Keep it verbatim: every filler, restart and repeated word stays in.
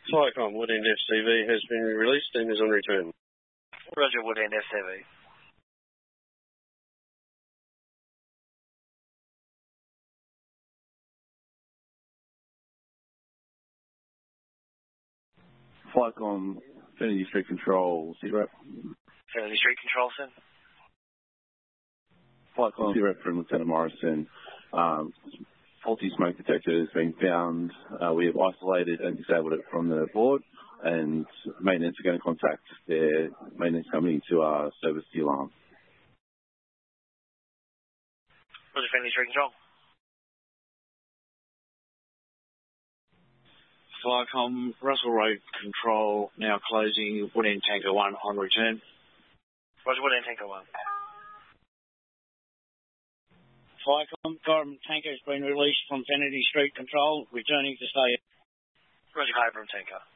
Flycom, Woodend F C V has been released and is on return. Roger, Woodend F C V. Flycom, Infinity Street Control, C-Rep. Infinity Street Control, sir. Flycom, C-Rep from Lieutenant Morrison. Um, faulty smoke detector has been found. Uh, we have isolated and disabled it from the board, and maintenance are going to contact their maintenance company to uh, service the alarm. Roger, Infinity Street Control. Flycom, Russell Road Control, now closing, Woodend Tanker one on return. Roger, Woodend Tanker one. Flycom, Cobram Tanker has been released from Infinity Street Control, returning to stay. Roger, Cobram Tanker.